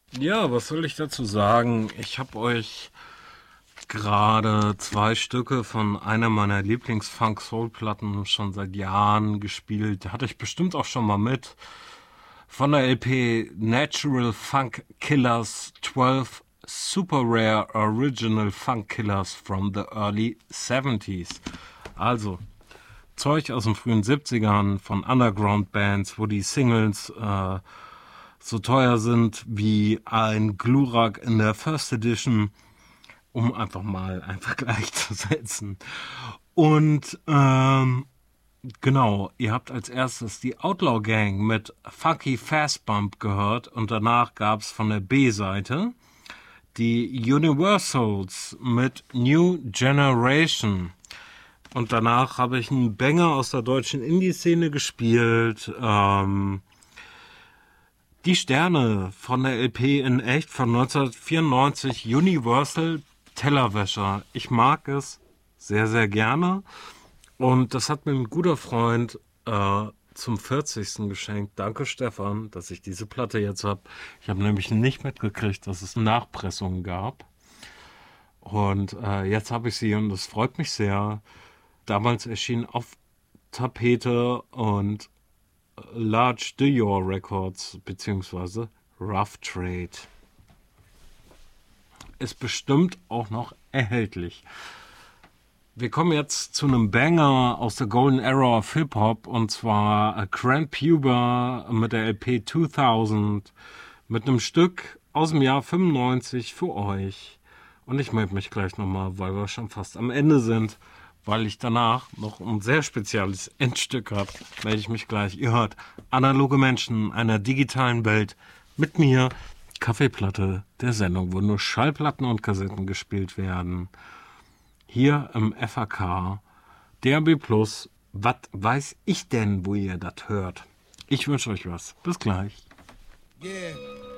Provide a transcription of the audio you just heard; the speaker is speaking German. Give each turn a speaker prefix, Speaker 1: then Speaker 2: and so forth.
Speaker 1: Ja, was soll ich dazu sagen? Ich habe euch gerade zwei Stücke von einer meiner Lieblings-Funk-Soul-Platten schon seit Jahren gespielt. Hatte ich bestimmt auch schon mal mit. Von der LP Natural Funk Killers 12 Super Rare Original Funk Killers from the Early 70s. Also, Zeug aus den frühen 70ern von Underground-Bands, wo die Singles so teuer sind wie ein Glurak in der First Edition, um einfach mal einen Vergleich zu setzen. Und genau, ihr habt als erstes die Outlaw Gang mit Funky Fast Bump gehört und danach gab es von der B-Seite die Universals mit New Generation. Und danach habe ich einen Banger aus der deutschen Indie-Szene gespielt. Die Sterne von der LP in echt von 1994, Universal Tellerwäscher. Ich mag es sehr, sehr gerne. Und das hat mir ein guter Freund zum 40. geschenkt. Danke, Stefan, dass ich diese Platte jetzt habe. Ich habe nämlich nicht mitgekriegt, dass es Nachpressungen gab. Und jetzt habe ich sie und das freut mich sehr. Damals erschien auf Tapete und Large Dior Records beziehungsweise Rough Trade. Ist bestimmt auch noch erhältlich. Wir kommen jetzt zu einem Banger aus der Golden Era of Hip-Hop und zwar Grand Puber mit der LP 2000 mit einem Stück aus dem Jahr 95 für euch. Und ich melde mich gleich nochmal, weil wir schon fast am Ende sind, weil ich danach noch ein sehr spezielles Endstück habe. Melde ich mich gleich. Ihr hört Analoge Menschen einer digitalen Welt mit mir. Kaffeeplatte der Sendung, wo nur Schallplatten und Kassetten gespielt werden. Hier im FAK, DAB+, was weiß ich denn, wo ihr das hört? Ich wünsche euch was. Bis gleich.
Speaker 2: Yeah.